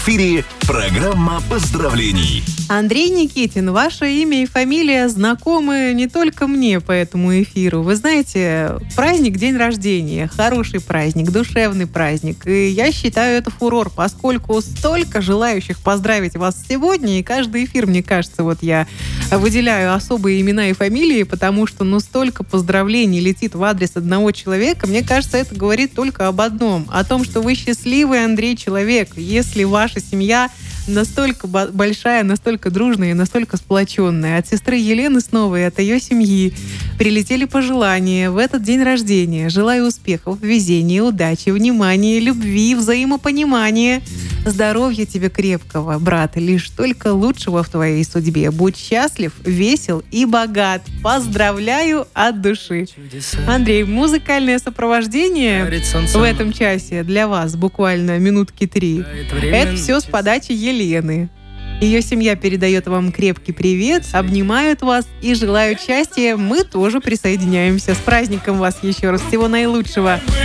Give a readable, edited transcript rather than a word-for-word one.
эфире программа поздравлений. Андрей Никитин, ваше имя и фамилия знакомы не только мне по этому эфиру. Вы знаете, праздник, день рождения, хороший праздник, душевный праздник. И я считаю это фурор, поскольку столько желающих поздравить вас сегодня, и каждый эфир, мне кажется, вот я выделяю особые имена и фамилии, потому что столько поздравлений летит в адрес одного человека. Мне кажется, это говорит только об одном, о том, что вы счастливый, Андрей, человек. Если ваша семья настолько большая, настолько дружная и настолько сплоченная. От сестры Елены снова и от ее семьи прилетели пожелания в этот день рождения. Желаю успехов, везения, удачи, внимания, любви, взаимопонимания. Здоровья тебе крепкого, брат, лишь только лучшего в твоей судьбе. Будь счастлив, весел и богат. Поздравляю от души. Андрей, музыкальное сопровождение в этом часе для вас буквально минутки 3. Это все с подачи Елены. Ее семья передает вам крепкий привет, обнимают вас и желают счастья. Мы тоже присоединяемся. С праздником вас еще раз. Всего наилучшего.